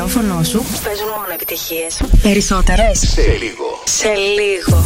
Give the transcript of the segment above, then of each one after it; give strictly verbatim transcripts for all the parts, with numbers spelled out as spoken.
ραδιόφωνο σου παίζουν μόνο επιτυχίες. Περισσότερες. Σε λίγο. Σε λίγο.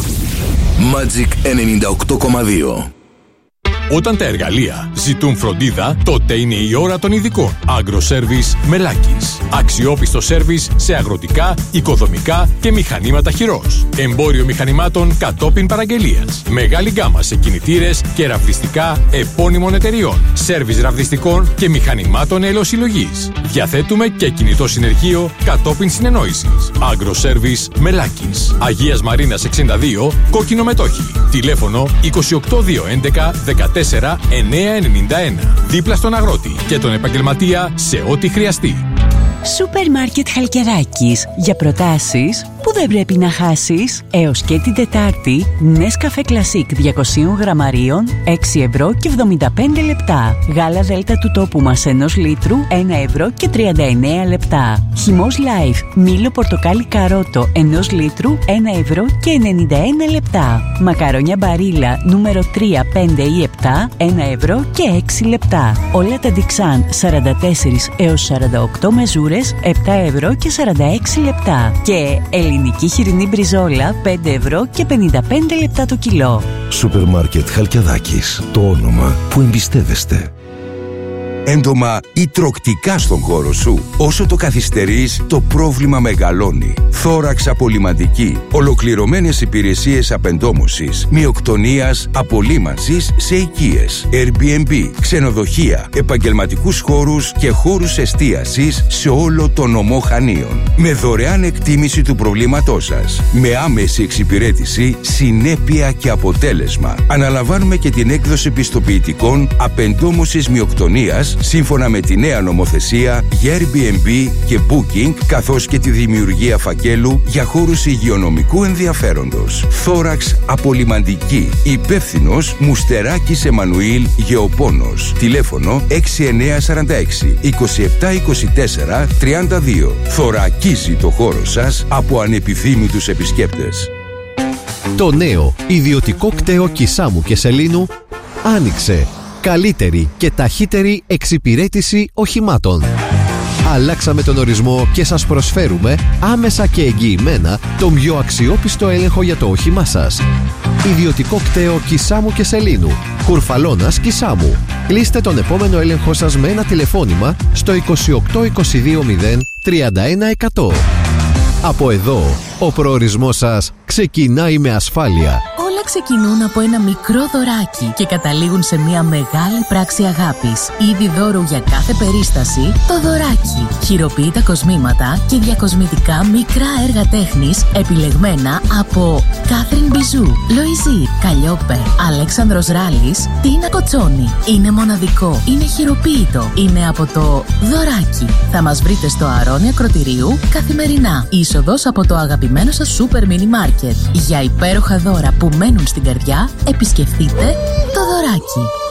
Magic ενενήντα οκτώ κόμμα δύο. Όταν τα εργαλεία ζητούν φροντίδα, τότε είναι η ώρα των ειδικών. Agroservice Μελάκης. Αξιόπιστο σέρβις σε αγροτικά, οικοδομικά και μηχανήματα χειρός. Εμπόριο μηχανημάτων κατόπιν παραγγελίας. Μεγάλη γκάμα σε κινητήρες και ραβδιστικά επώνυμων εταιριών. Σέρβις ραβδιστικών και μηχανημάτων ελαιοσυλλογής. Διαθέτουμε και κινητό συνεργείο κατόπιν συνεννόησης. Agroservice Μελάκης. Αγίας Μαρίνας εξήντα δύο, Κόκκινο Μετόχι. Τηλέφωνο είκοσι οκτώ δύο έντεκα δεκατέσσερα εννιακόσια ενενήντα ένα. Δίπλα στον αγρότη και τον επαγγελματία σε ό,τι χρειαστεί. Σούπερ Μάρκετ Χαλκιδάκης. Για προτάσεις που δεν πρέπει να χάσεις. Έως και την Τετάρτη, Nescafé Classic διακόσια γραμμαρίων, έξι ευρώ και εβδομήντα πέντε λεπτά. Γάλα Δέλτα του τόπου μας ενός λίτρου, ένα ευρώ και τριάντα εννέα λεπτά. Χυμός Life, μήλο πορτοκάλι καρότο ενός λίτρου, ένα ευρώ και ενενήντα ένα λεπτά. Μακαρόνια Μπαρίλα νούμερο τρία, πέντε ή επτά, ένα ευρώ και έξι λεπτά. Όλα τα Dixan σαράντα τέσσερα έως σαράντα οκτώ μεζούρες, επτά ευρώ και σαράντα έξι λεπτά. Και ελληνική χοιρινή μπριζόλα, πέντε ευρώ και πενήντα πέντε λεπτά το κιλό. Σούπερ Μάρκετ Χαλκιδάκης. Το όνομα που εμπιστεύεστε. Έντομα ή τροκτικά στον χώρο σου. Όσο το καθυστερείς, το πρόβλημα μεγαλώνει. Θώραξ απολυμαντική. Ολοκληρωμένες υπηρεσίες απεντόμωσης, μυοκτονίας, απολύμανσης σε οικίες, Airbnb, ξενοδοχεία, επαγγελματικούς χώρους και χώρους εστίασης σε όλο το νομό Χανίων. Με δωρεάν εκτίμηση του προβλήματός σας. Με άμεση εξυπηρέτηση, συνέπεια και αποτέλεσμα. Αναλαμβάνουμε και την έκδοση πιστοποιητικών απεντόμωσης μυοκτονίας σύμφωνα με τη νέα νομοθεσία για Airbnb και Booking, καθώς και τη δημιουργία φακέλου για χώρους υγειονομικού ενδιαφέροντος. Θώραξ απολυμαντική. Υπεύθυνος Μουστεράκης Εμμανουήλ Γεωπόνος. Τηλέφωνο έξι εννιά τέσσερα έξι, είκοσι επτά είκοσι τέσσερα τριάντα δύο. Θωρακίζει το χώρο σας από ανεπιθύμητους επισκέπτες. Το νέο ιδιωτικό κτέο Κισάμου και Σελήνου άνοιξε. Καλύτερη και ταχύτερη εξυπηρέτηση οχημάτων. Αλλάξαμε τον ορισμό και σας προσφέρουμε άμεσα και εγγυημένα τον πιο αξιόπιστο έλεγχο για το όχημά σας. Ιδιωτικό κτέο Κισάμου και Σελήνου. Κουρφαλώνας Κισάμου. Κλείστε τον επόμενο έλεγχο σας με ένα τηλεφώνημα στο είκοσι οκτώ είκοσι δύο μηδέν τριάντα ένα εκατό. Από εδώ, ο προορισμός σας ξεκινάει με ασφάλεια. Όλα ξεκινούν από ένα μικρό δωράκι και καταλήγουν σε μια μεγάλη πράξη αγάπης. Είδη δώρου για κάθε περίσταση, το δωράκι. Χειροποίητα κοσμήματα και διακοσμητικά μικρά έργα τέχνης επιλεγμένα από Κάθριν Μπιζού, Λοϊζή, Καλλιόπερ, Αλέξανδρος Ράλης, Τίνα Κοτσόνη. Είναι μοναδικό, είναι χειροποίητο, είναι από το δωράκι. Θα μας βρείτε στο Αρώνη Ακροτηρίου καθημερινά. Είσοδος από το αγαπημένο σας σούπερ μίνι μάρκετ. Για υπέροχα δώρα που μένουν στην καρδιά, επισκεφτείτε το δωράκι.